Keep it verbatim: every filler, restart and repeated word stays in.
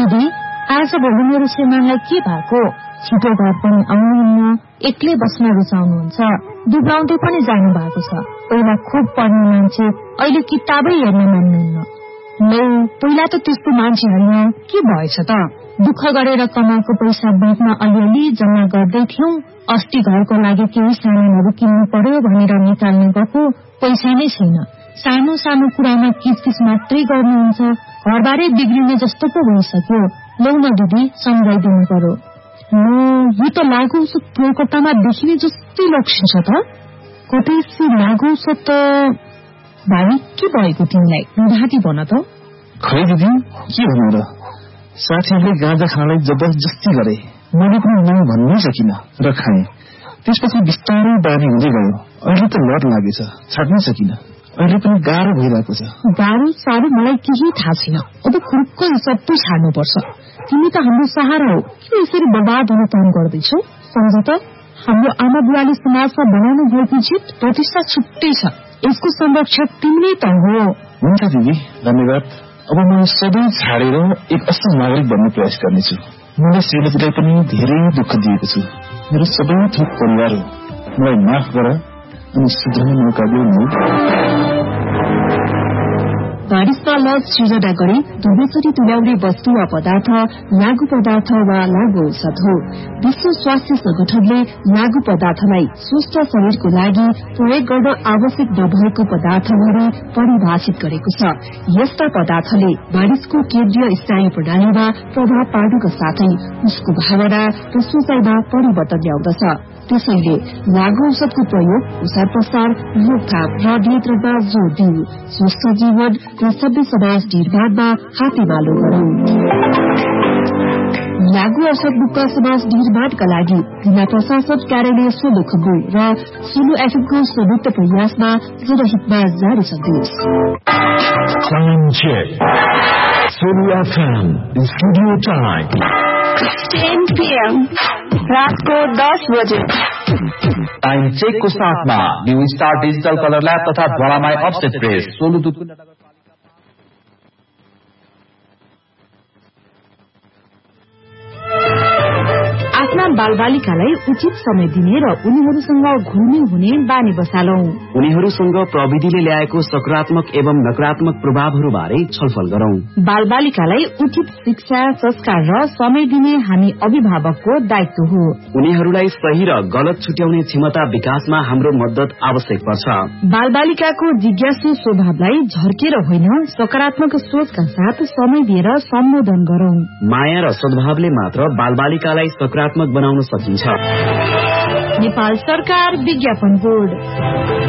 दिदी आज भोलि मेरो श्रीमानलाई के भएको? छिटो घर पनि आउनुहुन्न, एक्लै बस्न रुचाउनुहुन्छ, दुब्लाउँदै पनि जानु भएको छ। पहिला खुब पढ्ने मान्छे, अहिले किताबै हेर्न मान्नुहुन्न। लौ पहिला त त्यस्तो मान्छे होइन, के भएछ त? दुःख गरेर कमाएको पैसा ब्याङ्कमा अलिअलि जम्मा गर्दै थियौं। अस्ति घरको लागि केही सामानहरू किन्नु पर्यो भनेर निकाल्ने गएको, पैसा नै छैन। सानो सानो कुरामा किचकिच मात्रै गर्नुहुन्छ, घरबारे बिग्रिने जस्तो पो भइसक्यो। लौ न दिदी सम्झाइदिनु पर्यो। यो त लागु औषध प्रयोगकर्तामा देखिने जस्तै लक्षण छ त। कतै लागु औषध त भाइ के भएको तिमीलाई? राति भन त। खै दिदी के भन्नु र, साथीहरूले गाँजा खानलाई जबरजस्ती गरे, मैले पनि नौ भन्नै सकिन र खाएँ। त्यसपछि बिस्तारै बानी हुँदै गयो। अहिले त लट लागेछ, छाड्नै सकिन। अहिले पनि गाह्रो भइरहेको छ। गाह्रो साह्रो मलाई केही थाहा छैन। अब खुरुक्क सबै छाड्नुपर्छ। तिमी त हाम्रो सहारा हो, किन यसरी बर्बाद हुन काम गर्दैछौ? सम्झ त, हाम्रो आमा बुवाले समाजमा बनाउनु भएको जित प्रतिष्ठा छुट्टै छ। यसको संरक्षक तिमी त हो। हुन्छ दिदी, धन्यवाद। अब म सबै छाडेर एक असल नागरिक बन्ने प्रयास गर्नेछु। मलाई श्रीमतीलाई पनि धेरै दुःख दिएको छु। मेरो सबै थोक परिवार हो, मलाई माफ गर अनि सुध्रने मौका दिनु। बारिशमा लज सृजना गरी दुवैचोटि तुल्याउने वस्तु वा पदार्थ लागू पदार्थ वा लागू औषध हो। विश्व स्वास्थ्य संगठनले लागू पदार्थलाई स्वस्थ शरीरको लागि प्रयोग गर्न आवश्यक नभएको पदार्थहरू परिभाषित गरेको छ। यस्ता पदार्थले मानिसको केन्द्रीय स्नायु प्रणालीमा प्रभाव पार्नुका साथै उसको भावना र सोचाइमा परिवर्तन ल्याउँदछ। त्यसैले लागू औषधको प्रयोग, प्रसार प्रसार, रोकथाम र नियन्त्रणमा जोड़ दिऊ। स्वस्थ जीवन र सभ्य समाज निर्माणमा हातेमालो गरौं। लागू औषध मुक्त समाज निर्माणका लागि जिल्ला प्रशासन कार्यालय सोलुखुम्बु र सुलु एफएमको संयुक्त प्रयासमा जनहितमा जारी सन्देश। Solu FM studio time ten PM रात को दस बजे। टाइम चेक को साथमा new star digital colour lab तथा धरामाई अफसेट प्रेस सोलु दुध। आफ्ना बालबालिकालाई उचित समय दिने र उनीहरूसँग घुल्ने हुने बानी बसालौं। उनीहरूसँग प्रविधिले ल्याएको सकारात्मक एवं नकारात्मक प्रभावहरूबारे छलफल गरौं। बालबालिकालाई उचित शिक्षा, संस्कार र समय दिने हामी अभिभावकको दायित्व हो। उनीहरूलाई सही र गलत छुट्याउने क्षमता विकासमा हाम्रो मद्दत आवश्यक पर्छ। बालबालिकाको जिज्ञासु स्वभावलाई झर्केर होइन, सकारात्मक सोचका साथ समय दिएर सम्बोधन गरौं। माया र सद्भावले मात्र बालबालिकालाई सकारात्मक बनाउन सकिन्छ। नेपाल सरकार विज्ञापन बोर्ड।